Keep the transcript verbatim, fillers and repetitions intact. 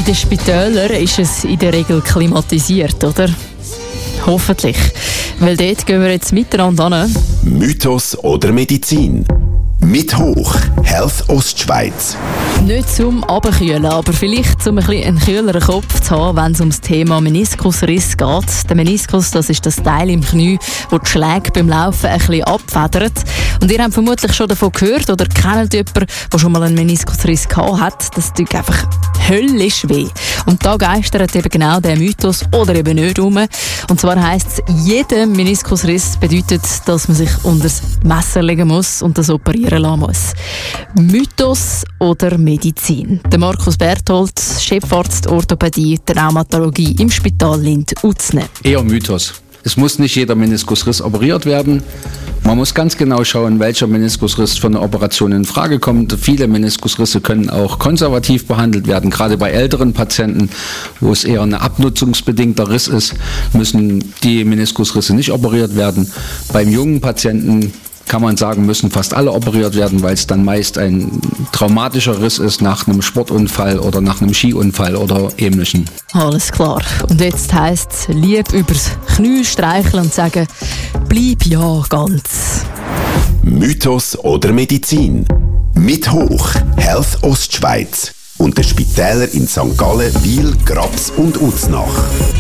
den Spitälern ist es in der Regel klimatisiert, oder? Hoffentlich. Weil dort gehen wir jetzt miteinander hin. Mythos oder Medizin? Mit hoch, Health Ostschweiz. Nicht zum Abkühlen, aber vielleicht um ein bisschen einen kühleren Kopf zu haben, wenn es um das Thema Meniskusriss geht. Der Meniskus, das ist das Teil im Knie, das die Schläge beim Laufen ein bisschen abfedert. Und ihr habt vermutlich schon davon gehört oder kennt jemanden, der schon mal einen Meniskusriss gehabt hat. Das tut einfach höllisch weh. Und da geistert eben genau der Mythos oder eben nicht um. Und zwar heisst es, jeder Meniskusriss bedeutet, dass man sich unter das Messer legen muss und das operieren lassen muss. Mythos oder Medizin? Der Markus Berthold, Chefarzt Orthopädie, Traumatologie im Spital Lind-Uzne. Eher Mythos. Es muss nicht jeder Meniskusriss operiert werden. Man muss ganz genau schauen, welcher Meniskusriss für eine Operation in Frage kommt. Viele Meniskusrisse können auch konservativ behandelt werden. Gerade bei älteren Patienten, wo es eher ein abnutzungsbedingter Riss ist, müssen die Meniskusrisse nicht operiert werden. Beim jungen Patienten kann man sagen, müssen fast alle operiert werden, weil es dann meist ein traumatischer Riss ist nach einem Sportunfall oder nach einem Skiunfall oder Ähnlichem. Alles klar. Und jetzt heisst es, lieb übers Knie streicheln und sagen, bleib ja ganz. Mythos oder Medizin? Mit hoch, Health Ostschweiz. Und den Spitälern in Sankt Gallen, Biel, Graps und Uznach.